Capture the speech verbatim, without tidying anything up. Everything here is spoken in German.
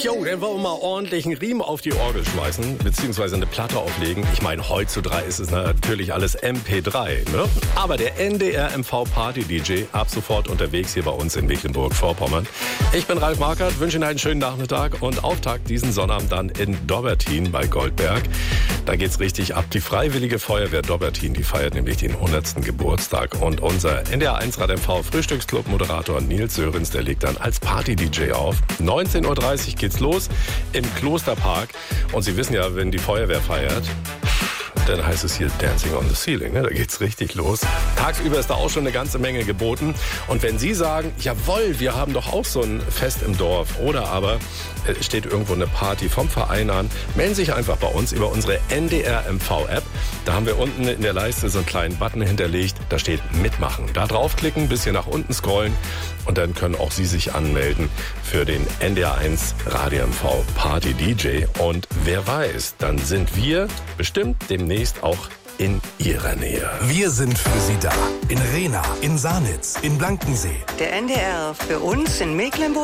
Jo, dann wollen wir mal ordentlich einen Riemen auf die Orgel schmeißen, beziehungsweise eine Platte auflegen. Ich meine, heutzutage ist es natürlich alles M P drei, ne? Aber der N D R M V Party D J ab sofort unterwegs hier bei uns in Mecklenburg-Vorpommern. Ich bin Ralf Markert, wünsche Ihnen einen schönen Nachmittag und Auftakt diesen Sonnabend dann in Dobbertin bei Goldberg. Da geht's richtig ab. Die Freiwillige Feuerwehr Dobbertin, die feiert nämlich den hundertsten Geburtstag. Und unser N D R eins Rad M V Frühstücksclub-Moderator Nils Sörenz, der legt dann als Party-D J auf. neunzehn Uhr dreißig geht's los im Klosterpark. Und Sie wissen ja, wenn die Feuerwehr feiert, dann heißt es hier Dancing on the Ceiling, ne? Da geht's richtig los. Tagsüber ist da auch schon eine ganze Menge geboten. Und wenn Sie sagen, jawohl, wir haben doch auch so ein Fest im Dorf, oder aber es steht irgendwo eine Party vom Verein an, melden Sie sich einfach bei uns über unsere N D R M V-App. Da haben wir unten in der Leiste so einen kleinen Button hinterlegt, da steht Mitmachen. Da draufklicken, bisschen nach unten scrollen und dann können auch Sie sich anmelden für den N D R eins Radio M V Party D J. Und wer weiß, dann sind wir bestimmt demnächst auch in Ihrer Nähe. Wir sind für Sie da. In Rehna, in Sanitz, in Blankensee. Der N D R für uns in Mecklenburg.